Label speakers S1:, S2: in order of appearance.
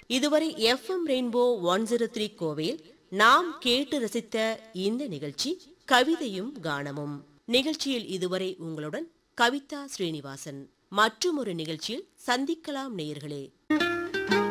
S1: இதுவரை FM rainbow 103 கோவையில் நாம் கேட்டு ரசித்த இந்த நிகழ்ச்சி கவிதையும் கானமும். நிகழ்ச்சியில் இதுவரை உங்களுடன் கவிதா ஸ்ரீனிவாசன். மற்றுமொரு நிகழ்ச்சியில் சந்திக்கலாம் நேயர்களே.